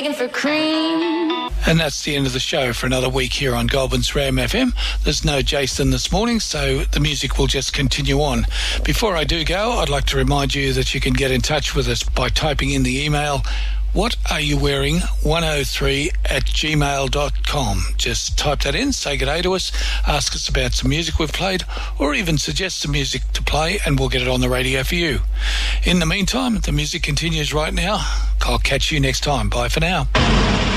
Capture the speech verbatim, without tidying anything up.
For cream. And that's the end of the show for another week here on Goulburn's Ram F M. There's no Jason this morning, so the music will just continue on. Before I do go, I'd like to remind you that you can get in touch with us by typing in the email what are you wearing one oh three at gmail dot com. Just type that in, say good day to us, ask us about some music we've played, or even suggest some music to play, and we'll get it on the radio for you. In the meantime, the music continues right now. I'll catch you next time. Bye for now.